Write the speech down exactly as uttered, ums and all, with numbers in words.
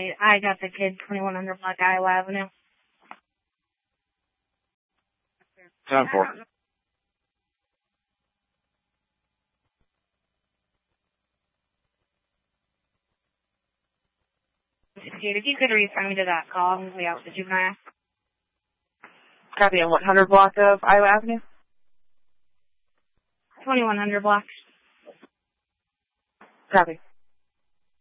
I got the kid, twenty-one hundred Block Iowa Avenue. ten four. Dude, if you could reassign me to that call, I'm way out with the juvenile. Copy on what hundred block of Iowa Avenue? twenty-one hundred block. Copy.